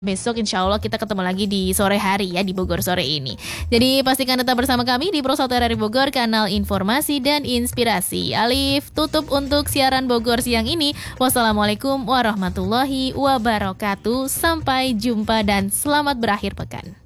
Besok insya Allah kita ketemu lagi di sore hari ya di Bogor sore ini. Jadi pastikan tetap bersama kami di Pro 1 RRI Bogor, kanal informasi dan inspirasi. Alif tutup untuk siaran Bogor siang ini. Wassalamualaikum warahmatullahi wabarakatuh. Sampai jumpa dan selamat berakhir pekan.